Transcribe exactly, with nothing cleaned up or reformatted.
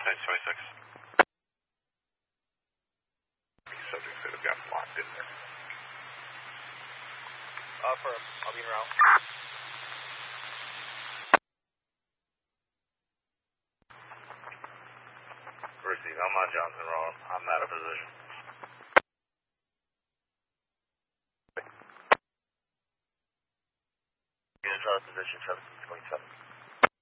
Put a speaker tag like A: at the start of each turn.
A: Science twenty-six. Subjects that have gotten locked in there.
B: Uh, for I'll be en route.
A: Receive, I'm on Johnson Road. I'm out of position. Units out of position, seventeen twenty-seven.